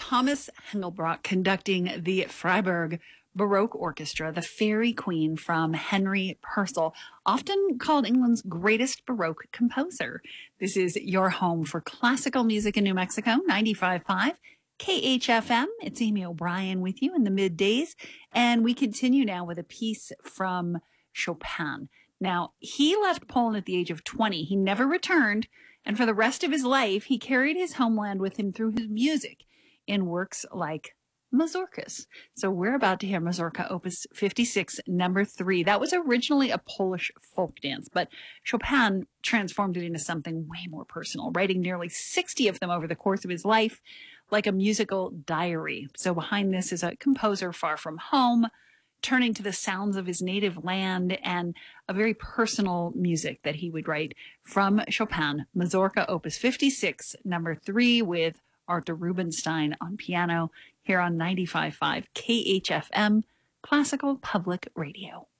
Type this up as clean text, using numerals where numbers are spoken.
Thomas Engelbrecht conducting the Freiburg Baroque Orchestra, the Fairy Queen from Henry Purcell, often called England's greatest Baroque composer. This is your home for classical music in New Mexico, 95.5 KHFM. It's Amy O'Brien with you in the middays, and we continue now with a piece from Chopin. Now, he left Poland at the age of 20. He never returned, and for the rest of his life, he carried his homeland with him through his music in works like Mazurkas. So we're about to hear Mazurka Opus 56, number 3. That was originally a Polish folk dance, but Chopin transformed it into something way more personal, writing nearly 60 of them over the course of his life, like a musical diary. So behind this is a composer far from home, turning to the sounds of his native land and a very personal music that he would write from Chopin, Mazurka Opus 56, number 3, with Arthur Rubinstein on piano, here on 95.5 KHFM, Classical Public Radio.